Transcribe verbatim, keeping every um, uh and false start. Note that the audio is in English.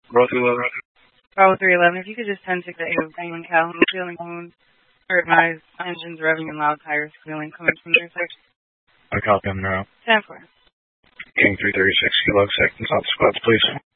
Row three eleven. Bravo three eleven, if you could just ten six eight of Penguin Calhoun, feeling wounds, hurt knives, engines revving and loud tires squealing coming from the intersection. I copy him now. ten four. King three thirty-six, kilo seconds on squads, please.